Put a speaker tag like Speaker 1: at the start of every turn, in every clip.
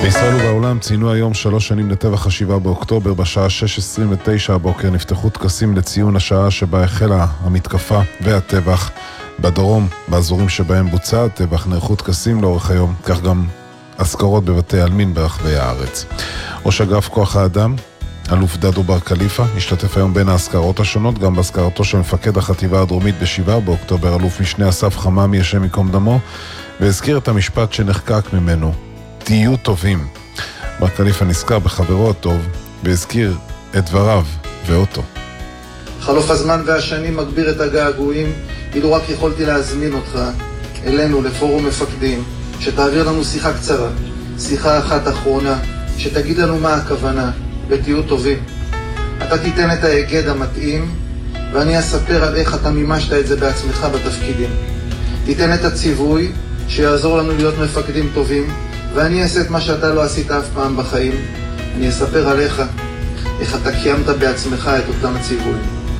Speaker 1: בישראל ובעולם ציינו היום 3 שנים לטבח 7 באוקטובר. בשעה 6:29 הבוקר נפתחו טקסים לציון השעה שבה החלה המתקפה והטבח. בדרום, באזורים שבהם בוצע הטבח, נערכו טקסים לאורך היום, כך גם אזכרות בבתי עלמין ברחבי הארץ. ראש אגף כוח האדם, אלוף דדו בר קליפה, השתתף היום בין האזכרות השונות, גם באזכרתו של מפקד החטיבה הדרומית ב7 באוקטובר, אלוף משנה אסף חממי, השם ייקום דמו, והזכיר את המשפט שנחקק ממנו: תהיו טובים. בר קליפה נזכר בחברו הטוב והזכיר את דבריו ואותו.
Speaker 2: חלוף הזמן והשנים מגביר את הגעגועים. אילו רק יכולתי להזמין אותך אלינו לפורום מפקדים, שתעביר לנו שיחה קצרה, שיחה אחת אחרונה, שתגיד לנו מה הכוונה, ותהיו טובים. אתה תיתן את ההיגד המתאים, ואני אספר על איך אתה מימשת את זה בעצמך בתפקידים. תיתן את הציווי שיעזור לנו להיות מפקדים טובים, ואני אעשה את מה שאתה לא עשית אף פעם בחיים. אני אספר עליך, איך אתה קיימת בעצמך את אותם הציוויים.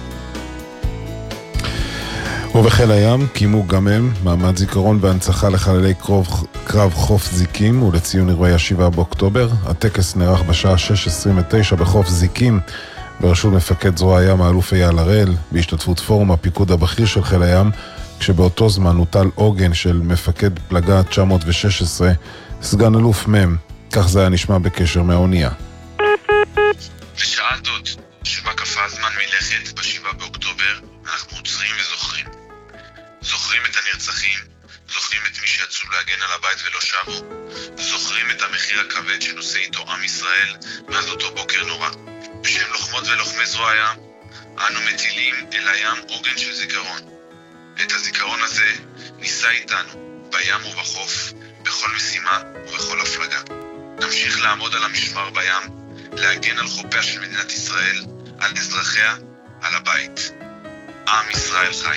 Speaker 1: ובחיל הים קיימו גם הם מעמד זיכרון והנצחה לחללי קרב חוף זיקים ולציון אירועי 7 באוקטובר. הטקס נערך בשעה 6:29 בחוף זיקים בראשות מפקד זרוע הים האלוף אייל הראל, בהשתתפות פורום הפיקוד הבכיר של חיל הים, כשבאותו זמן הוטל עוגן של מפקד פלגה 916, סגן אלוף מם. כך זה היה נשמע בקשר מהאונייה.
Speaker 3: בשעה זאת שבה קפא הזמן מלכת ב7 באוקטובר, אנחנו עוצרים וזוכרים. זוכרים את הנרצחים, זוכרים את מי שיצאו להגן על הבית ולא שבו, זוכרים את המחיר הכבד שנושא איתו עם ישראל מאז אותו בוקר נורא. בשם לוחמות ולוחמי זרוע הים, אנו מטילים אל הים עוגן של זיכרון. את הזיכרון הזה נישא איתנו בים ובחוף, בכל משימה ובכל הפלגה. נמשיך לעמוד על המשמר בים, להגן על חופיה של מדינת ישראל, על אזרחיה, על הבית. עם ישראל חי.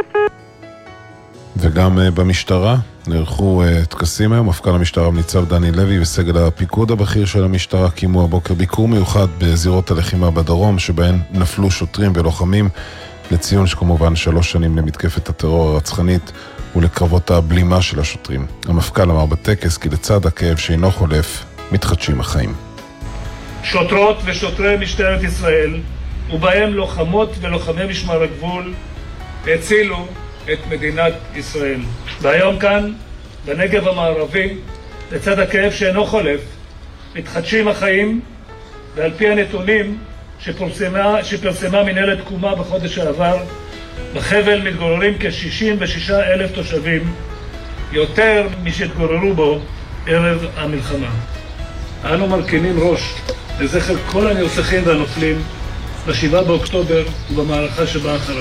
Speaker 1: וגם במשטרה נערכו טקסים היום. מפכ"ל המשטרה ניצב דני לוי וסגל הפיקוד הבכיר של המשטרה קיימו הבוקר ביקור מיוחד בזירות הלחימה בדרום, שבהן נפלו שוטרים ולוחמים, לציון שכמובן 3 שנים למתקפת הטרור הרצחנית ולקרבות הבלימה של השוטרים. המפכ"ל אמר בטקס כי לצד הכאב שאינו חולף, מתחדשים החיים.
Speaker 4: שוטרות ושוטרי משטרת ישראל, ובהם לוחמות ולוחמי משמר הגבול, הצילו את מדינת ישראל. והיום כאן, בנגב המערבי, לצד הכאב שאינו חולף, מתחדשים החיים, ועל פי הנתונים שפרסמה מנהלת תקומה בחודש העבר, בחבל מתגוררים כ-66,000 תושבים, יותר משהתגוררו בו ערב המלחמה. אנו מרכינים ראש לזכר כל הנרצחים והנופלים ב7 באוקטובר ובמערכה שבאה אחריו.